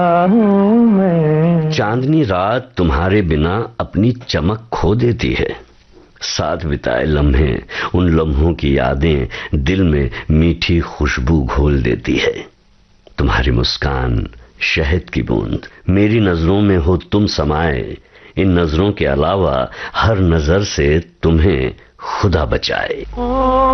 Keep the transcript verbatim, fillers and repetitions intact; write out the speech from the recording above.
चांदनी रात तुम्हारे बिना अपनी चमक खो देती है। साथ बिताए लम्हे, उन लम्हों की यादें दिल में मीठी खुशबू घोल देती है। तुम्हारी मुस्कान शहद की बूंद, मेरी नजरों में हो तुम समाए। इन नजरों के अलावा हर नजर से तुम्हें खुदा बचाए।